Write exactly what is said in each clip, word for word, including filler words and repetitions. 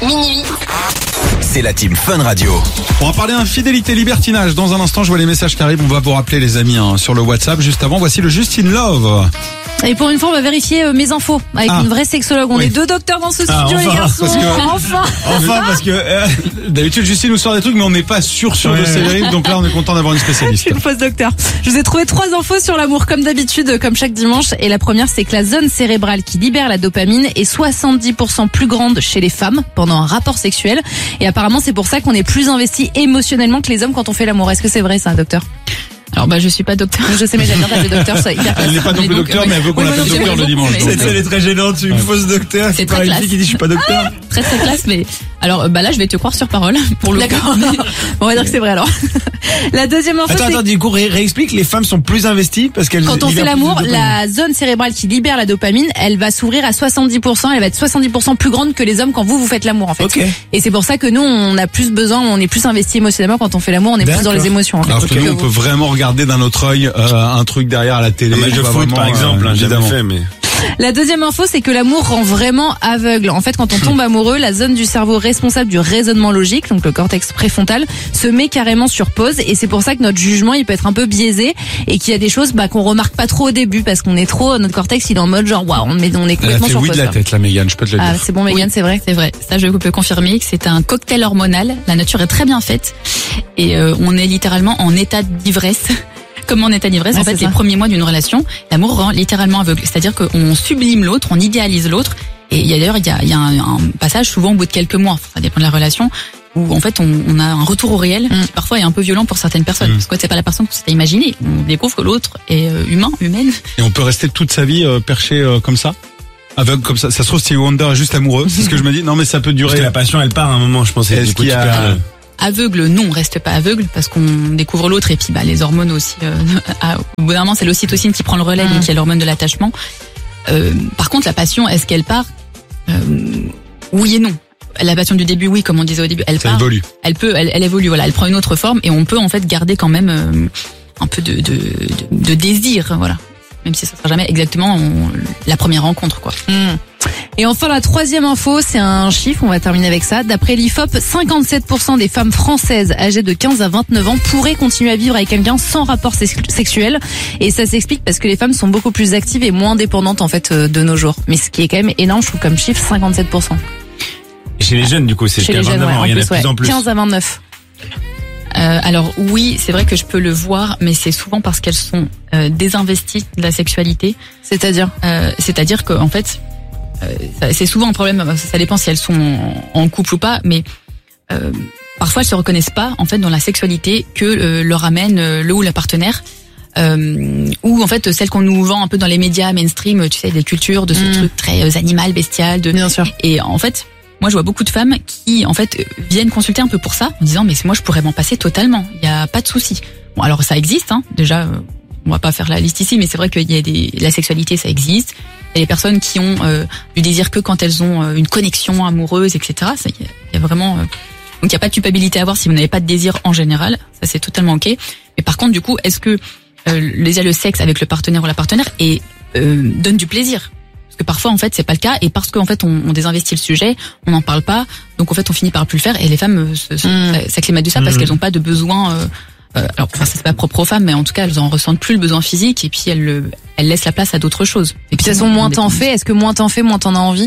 minuit. C'est la team Fun Radio. On va parler infidélité, libertinage. Dans un instant, je vois les messages qui arrivent. On va vous rappeler les amis hein, sur le WhatsApp. Juste avant, voici le Justin Love. Et pour une fois, on va vérifier euh, mes infos avec Ah. une vraie sexologue. On Oui. est deux docteurs dans ce studio, Ah, enfin, les garçons. parce que- Enfin. Enfin, parce que euh, d'habitude, Justine nous sort des trucs, mais on n'est pas sûr sûr de Ouais. ces vérités. Donc là, on est content d'avoir une Je spécialiste. suis une fausse docteur. Je vous ai trouvé trois infos sur l'amour, comme d'habitude, comme chaque dimanche. Et la première, c'est que la zone cérébrale qui libère la dopamine est soixante-dix pour cent plus grande chez les femmes pendant un rapport sexuel. Et apparemment, c'est pour ça qu'on est plus investi émotionnellement que les hommes quand on fait l'amour. Est-ce que c'est vrai, ça, docteur? Alors bah je suis pas docteur. Je sais, mais j'aime bien t'appeler docteur, ça hyper classe. Elle n'est pas non Mais plus donc, docteur, oui. mais elle veut qu'on Oui, l'appelle moi non plus, docteur le mais bon, dimanche. mais donc. Cette scène est très gênante, une fausse docteur. C'est pas très une classe. fille qui dit je suis pas docteur. Très très classe, mais alors bah là je vais te croire sur parole pour le coup. D'accord. On va dire que c'est vrai alors. La deuxième info, Attends, c'est attends, du coup, ré- réexplique, les femmes sont plus investies parce qu'elles quand on fait libèrent plus l'amour, de dopamine. la zone cérébrale qui libère la dopamine, elle va s'ouvrir à soixante-dix pour cent, elle va être soixante-dix pour cent plus grande que les hommes quand vous, vous faites l'amour, en fait. Ok. Et c'est pour ça que nous, on a plus besoin, on est plus investi émotionnellement quand on fait l'amour, on est plus dans D'accord. les émotions, en fait. Alors que Que nous, on vous. peut vraiment regarder d'un autre œil euh, un truc derrière la télé. Un match de Pas foot, vraiment, par exemple, euh, hein, j'ai jamais évidemment. fait, mais. La deuxième info, c'est que l'amour rend vraiment aveugle. En fait, quand on tombe amoureux, la zone du cerveau responsable du raisonnement logique, donc le cortex préfrontal, se met carrément sur pause. Et c'est pour ça que notre jugement, il peut être un peu biaisé et qu'il y a des choses bah, qu'on remarque pas trop au début parce qu'on est trop, notre cortex, il est en mode genre waouh, on, est- on est Elle a complètement fait sur oui pause. de la là. tête, la Mégane, je peux te le Ah, dire. c'est bon, Mégane, c'est vrai. C'est vrai, ça je peux confirmer que c'est un cocktail hormonal. La nature est très bien faite et euh, on est littéralement en état d'ivresse. Comme en état d'ivresse, Ouais, en fait, c'est les ça. premiers mois d'une relation, l'amour rend littéralement aveugle. C'est-à-dire qu'on sublime l'autre, on idéalise l'autre. Et il y a d'ailleurs, il y a, il y a un, un passage souvent au bout de quelques mois, ça dépend de la relation, où en fait on, on a un retour au réel Mm. qui parfois est un peu violent pour certaines personnes. Mm. Parce que c'est pas la personne que tu t'es imaginé. On découvre que l'autre est euh, humain, humaine. Et on peut rester toute sa vie euh, perché euh, comme ça, aveugle comme ça. Ça se trouve, Stevie Wonder est juste amoureux. C'est ce que je me dis. Non, mais ça peut Parce durer. que la passion, elle part à un moment, je pense. et Est-ce du coup, qu'il y tu a- perds le- Aveugle, non, on reste pas aveugle parce qu'on découvre l'autre et puis bah les hormones aussi. Euh, à- au bout d'un moment, c'est l'ocytocine qui prend le relais, Mm. donc qui est l'hormone de l'attachement. Euh, par contre, la passion, est-ce qu'elle part euh, Oui et non. La passion du début, oui, comme on disait au début, elle Ça part. évolue. Elle peut, elle, elle évolue. Voilà, elle prend une autre forme et on peut en fait garder quand même euh, un peu de, de, de, de désir, voilà. Même si ça sera jamais exactement on- la première rencontre, quoi. Hmm. Et enfin, la troisième info, c'est un chiffre, on va terminer avec ça. D'après l'I F O P, cinquante-sept pour cent des femmes françaises âgées de quinze à vingt-neuf ans pourraient continuer à vivre avec quelqu'un sans rapport sex- sexuel. Et ça s'explique parce que les femmes sont beaucoup plus actives et moins dépendantes en fait euh, de nos jours. Mais ce qui est quand même énorme, je trouve, comme chiffre, cinquante-sept pour cent. Chez les jeunes, du coup, c'est Chez jusqu'à les jeunes, vingt-neuf ouais, ans, en il y en a plus, de plus ouais. en plus. quinze à vingt-neuf. Euh, alors oui, c'est vrai que je peux le voir, mais c'est souvent parce qu'elles sont euh, désinvesties de la sexualité. C'est-à-dire Euh, c'est-à-dire que en fait, euh, ça- c'est souvent un problème. Ça dépend si elles sont en, en couple ou pas, mais euh, parfois elles se reconnaissent pas en fait dans la sexualité que euh, leur amène euh, le ou la partenaire. Euh, ou en fait celle qu'on nous vend un peu dans les médias mainstream, tu sais, des cultures de ce Mm. truc très euh, animal, bestial. De... Bien sûr. Et en fait, moi je vois beaucoup de femmes qui en fait euh, viennent consulter un peu pour ça, en disant mais c'est moi je pourrais m'en passer totalement, il y a pas de souci. Bon alors ça existe, hein, déjà. Euh, on va pas faire la liste ici, mais c'est vrai qu'il y a des, la sexualité, ça existe. Il y a des personnes qui ont euh, du désir que quand elles ont euh, une connexion amoureuse, et cetera. Ça, il y a, il y a vraiment, euh, donc il n'y a pas de culpabilité à avoir si vous n'avez pas de désir en général. Ça c'est totalement ok. Mais par contre, du coup, est-ce que euh, déjà le sexe avec le partenaire ou la partenaire et euh, donne du plaisir? Parce que parfois en fait c'est pas le cas et parce qu'en fait on, on désinvestit le sujet, on n'en parle pas, donc en fait on finit par plus le faire et les femmes euh, se, se, Mm. s'acclimatent de ça parce Mm. qu'elles n'ont pas de besoin. Euh, Euh, alors, enfin, c'est pas propre aux femmes, mais en tout cas, elles en ressentent plus le besoin physique et puis elles, le, elles laissent la place à d'autres choses. Et puis de toute façon, moins t'en fais. Est-ce que moins t'en fais, moins t'en as envie?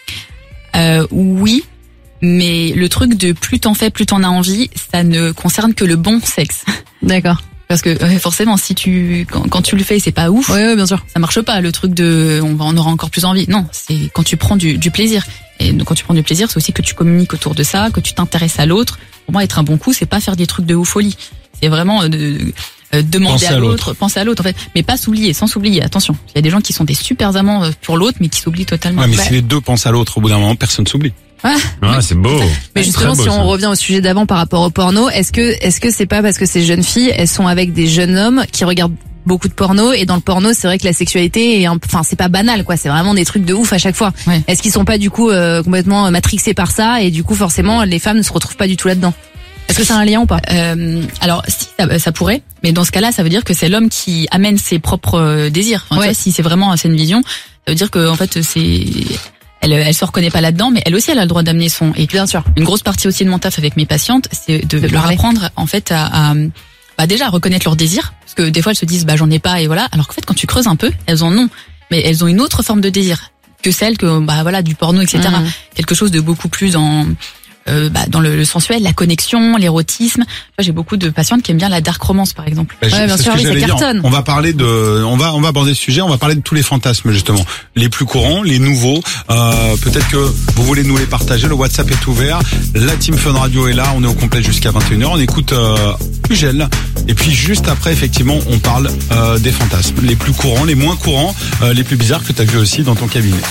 Euh, oui, mais le truc de plus t'en fais, plus t'en as envie, ça ne concerne que le bon sexe. D'accord. Parce que euh, forcément, si tu quand, quand tu le fais, c'est pas ouf. Oui, oui, bien sûr. Ça marche pas. Le truc de on va on aura encore plus envie. Non, c'est quand tu prends du, du plaisir. Et donc, quand tu prends du plaisir, c'est aussi que tu communiques autour de ça, que tu t'intéresses à l'autre. Pour moi, être un bon coup, c'est pas faire des trucs de ouf folie. C'est vraiment euh, de, euh, demander Penser à à l'autre, penser à l'autre en fait, mais pas s'oublier, sans s'oublier. Attention, il y a des gens qui sont des super amants euh, pour l'autre, mais qui s'oublient totalement. Ouais, mais Bah, si les deux pensent à l'autre, au bout d'un moment, personne s'oublie. Ah, c'est beau. Mais justement, Très si beau, on ça. revient au sujet d'avant par rapport au porno, est-ce que est-ce que c'est pas parce que ces jeunes filles, elles sont avec des jeunes hommes qui regardent beaucoup de porno et dans le porno, c'est vrai que la sexualité est un, enfin c'est pas banal quoi, c'est vraiment des trucs de ouf à chaque fois. Ouais. Est-ce qu'ils sont pas du coup euh, complètement matrixés par ça et du coup forcément les femmes ne se retrouvent pas du tout là-dedans? Est-ce que c'est un lien ou pas? Euh, alors si ça, ça pourrait, mais dans ce cas-là, ça veut dire que c'est l'homme qui amène ses propres euh, désirs. Enfin, tu Ouais. vois, si c'est vraiment c'est une vision, ça veut dire que en fait c'est Elle, elle se reconnaît pas là-dedans, mais elle aussi, elle a le droit d'amener son. Et Bien sûr. une grosse partie aussi de mon taf avec mes patientes, c'est de, De leur parler. apprendre en fait à, à bah déjà à reconnaître leurs désirs, parce que des fois elles se disent bah j'en ai pas et voilà, alors qu'en fait quand tu creuses un peu, elles en ont, mais elles ont une autre forme de désir que celle que bah voilà du porno et cetera. Mmh. Quelque chose de beaucoup plus en euh, bah, dans le, le sensuel, la connexion, l'érotisme. Moi, j'ai beaucoup de patientes qui aiment bien la dark romance par exemple. Bah, je- Ouais, bien c'est sûr, ce que oui, ça j'allais dire. cartonne. On va parler de, on va, on va aborder ce sujet. On va parler de tous les fantasmes justement, les plus courants, les nouveaux. Euh, peut-être que vous voulez nous les partager. Le WhatsApp est ouvert. La Team Fun Radio est là. On est au complet jusqu'à vingt et une heures. On écoute euh, Ugel. Et puis juste après, effectivement, on parle euh, des fantasmes, les plus courants, les moins courants, euh, les plus bizarres que tu as vu aussi dans ton cabinet.